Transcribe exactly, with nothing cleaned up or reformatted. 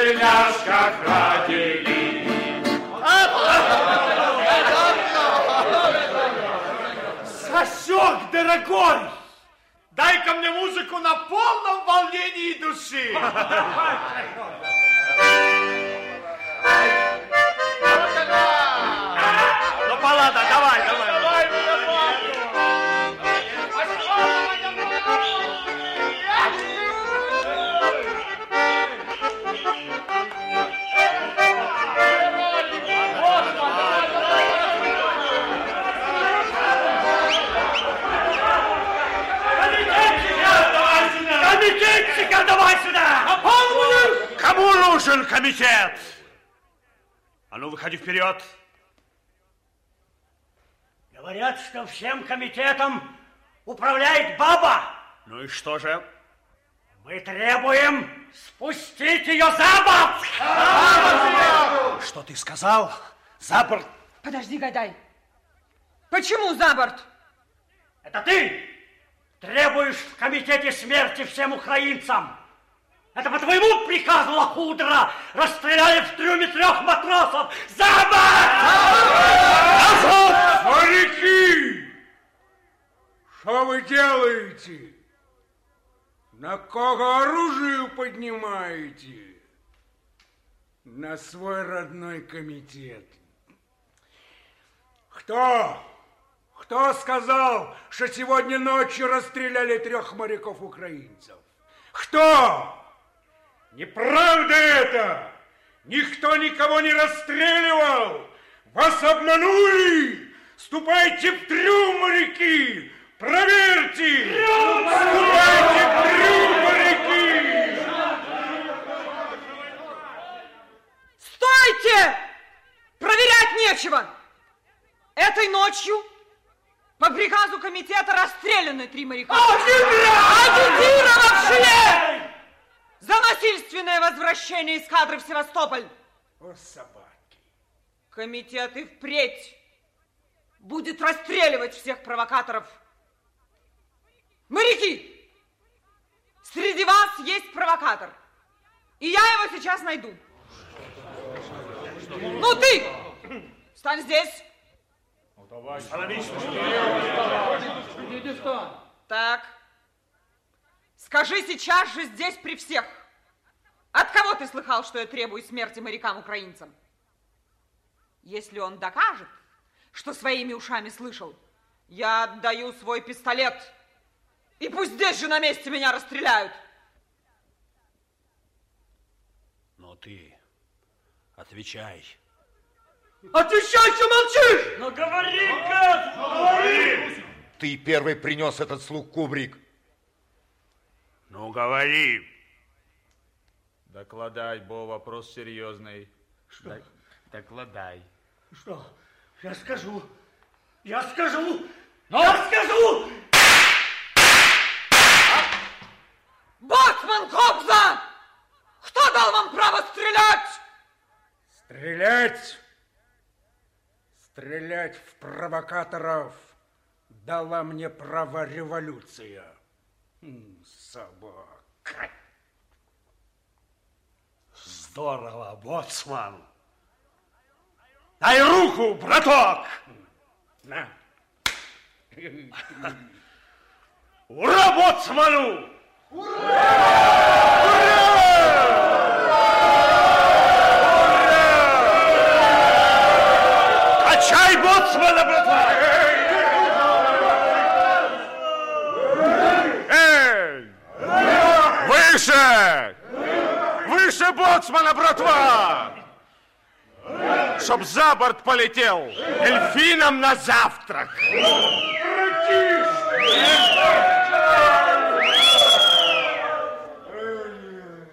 тельняшках родили. Сашок, дорогой, дай-ка мне музыку на полном волнении души. Ну, Паллада, давай, давай. Комитетчика давай сюда! Кому нужен комитет? А ну, выходи вперед. Говорят, что всем комитетом управляет баба. Ну и что же? Мы требуем спустить ее за борт! Что ты сказал? За борт? Подожди, Гайдай. Почему за борт? Это ты требуешь в комитете смерти всем украинцам. Это по твоему приказу, лохудра, расстреляли в трюме трех матросов. За борт! Моряки! Что вы делаете? На кого оружие поднимаете? На свой родной комитет. Кто? Кто сказал, что сегодня ночью расстреляли трех моряков-украинцев? Кто? Неправда это! Никто никого не расстреливал! Вас обманули! Ступайте в трюм, моряки! Проверьте! Ступайте в трюм, моряки! Стойте! Проверять нечего! Этой ночью по приказу комитета расстреляны три моряка. Агитировавшие за насильственное возвращение эскадры в Севастополь. О, собаки! Комитет и впредь будет расстреливать всех провокаторов. Моряки, среди вас есть провокатор, и я его сейчас найду. Ну ты, стань здесь. Так, скажи сейчас же здесь при всех, от кого ты слыхал, что я требую смерти морякам-украинцам? Если он докажет, что своими ушами слышал, я отдаю свой пистолет, и пусть здесь же на месте меня расстреляют. Но ты отвечай. Отвечай, что молчишь? Ну говори, гад! Говори! Ты первый принес этот слуг кубрик. Ну говори. Докладай, бо вопрос серьезный. Что? Д- докладай. Что? Я скажу. Я скажу. Но я скажу! Боцман Кобза! Кто дал вам право стрелять? Стрелять? Стрелять в провокаторов дала мне право революция. Собака. Здорово, боцман. Дай руку, браток! На. Ура боцману! Качай боцмана, братва! Эй! Выше! Выше боцмана, братва! Чтоб за борт полетел дельфином на завтрак! Братишка!